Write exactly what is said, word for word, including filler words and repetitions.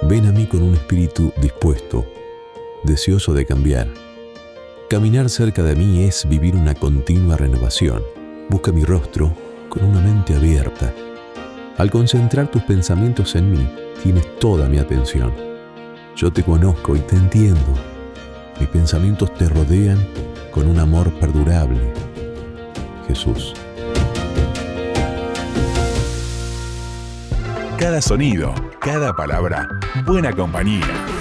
Ven a mí con un espíritu dispuesto, deseoso de cambiar. Caminar cerca de mí es vivir una continua renovación. Busca mi rostro con una mente abierta. Al concentrar tus pensamientos en mí, tienes toda mi atención. Yo te conozco y te entiendo. Mis pensamientos te rodean con un amor perdurable. Jesús. Cada sonido, cada palabra, buena compañía.